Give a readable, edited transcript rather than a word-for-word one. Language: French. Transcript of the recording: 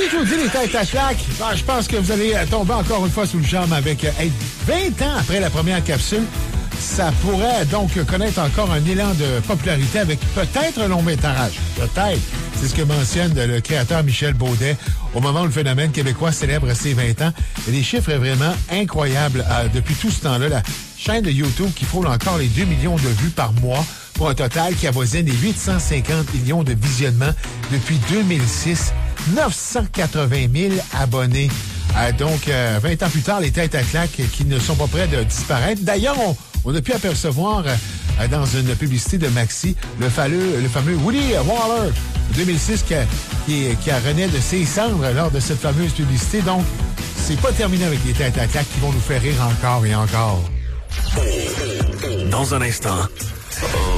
je vous dis, les têtes à claque, je pense que vous allez tomber encore une fois sous le charme avec 20 ans après la première capsule. Ça pourrait donc connaître encore un élan de popularité avec peut-être un long métrage. Peut-être. C'est ce que mentionne le créateur Michel Baudet au moment où le phénomène québécois célèbre ses 20 ans. Il y a des chiffres vraiment incroyables. Depuis tout ce temps-là, la chaîne de YouTube qui frôle encore les 2 millions de vues par mois pour un total qui avoisine les 850 millions de visionnements depuis 2006. 980 000 abonnés. Donc, 20 ans plus tard, les têtes à claque qui ne sont pas près de disparaître. D'ailleurs, on a pu apercevoir dans une publicité de Maxi le fameux Woody Waller 2006 qui a renaît de ses cendres lors de cette fameuse publicité. Donc, c'est pas terminé avec les têtes à claque qui vont nous faire rire encore et encore. Dans un instant,